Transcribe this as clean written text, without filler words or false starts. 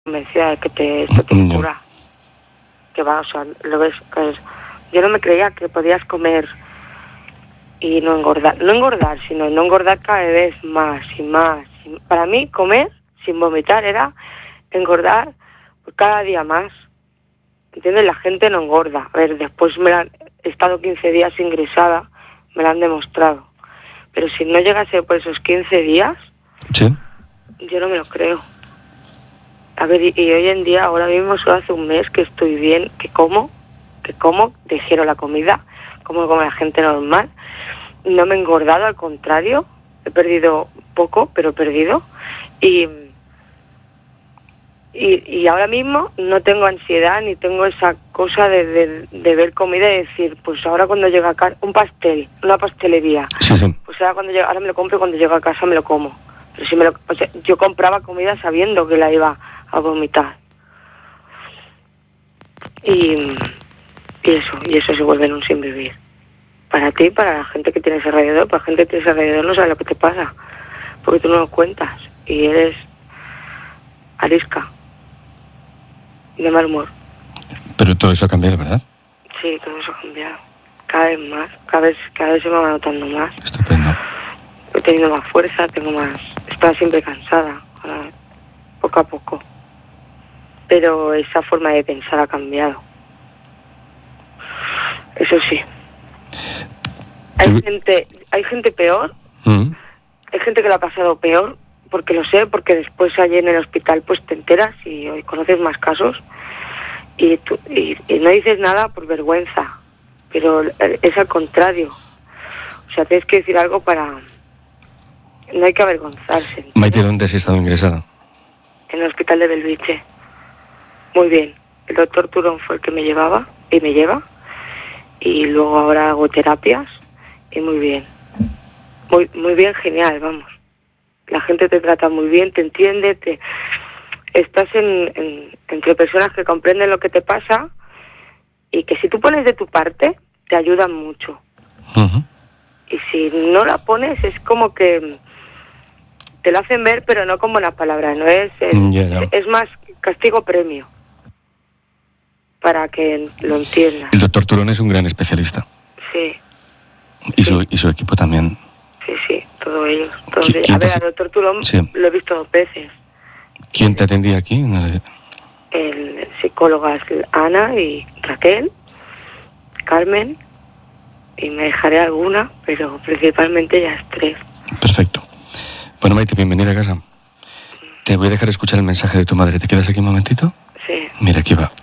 convencida de que esto te cura. Que va, o sea, lo ves, pues, yo no me creía que podías comer y no engordar, sino no engordar cada vez más y más. Para mí, comer sin vomitar era engordar cada día más. ¿Entiendes? La gente no engorda. A ver, después he estado 15 días ingresada, me lo han demostrado. Pero si no llegase por esos 15 días, ¿sí? Yo no me lo creo. A ver, y hoy en día, ahora mismo, solo hace un mes que estoy bien, que como, digiero la comida, como la gente normal. No me he engordado, al contrario, he perdido poco, pero he perdido. Y ahora mismo no tengo ansiedad ni tengo esa cosa de ver comida y decir, pues ahora cuando llega a casa, un pastel, una pastelería, sí. Pues ahora me lo compro y cuando llego a casa me lo como. Pero si yo compraba comida sabiendo que la iba a vomitar. Y eso se vuelve en un sin vivir. Para ti, para la gente que tienes alrededor, para la gente que tienes alrededor no sabe lo que te pasa, porque tú no lo cuentas y eres arisca, de mal humor. Pero todo eso ha cambiado, ¿verdad? Sí, todo eso ha cambiado. Cada vez más, cada vez se me va notando más. Estupendo. He tenido más fuerza, estaba siempre cansada, ahora, poco a poco. Pero esa forma de pensar ha cambiado. Eso sí. Hay gente peor, hay gente que lo ha pasado peor, porque lo sé, porque después allí en el hospital pues te enteras y hoy conoces más casos y no dices nada por vergüenza, pero es al contrario. O sea, tienes que decir algo no hay que avergonzarse. Maite, ¿dónde has estado ingresada? En el hospital de Belviche. Muy bien. El doctor Turón fue el que me llevaba y me lleva. Y luego ahora hago terapias y muy bien. Muy bien, genial, vamos. La gente te trata muy bien, te entiende, estás entre personas que comprenden lo que te pasa y que si tú pones de tu parte, te ayudan mucho. Uh-huh. Y si no la pones, es como que te lo hacen ver, pero no con buenas palabras, ¿no? Es más castigo-premio, para que lo entiendas. El doctor Turón es un gran especialista. Sí. Y su equipo también. Sí, todos ellos. A ver, al doctor Turón lo he visto 2 veces. ¿Quién te atendía aquí? El psicólogas Ana y Raquel, Carmen, y me dejaré alguna, pero principalmente ellas 3. Perfecto. Bueno, Maite, bienvenida a casa. Te voy a dejar escuchar el mensaje de tu madre. ¿Te quedas aquí un momentito? Sí. Mira, aquí va.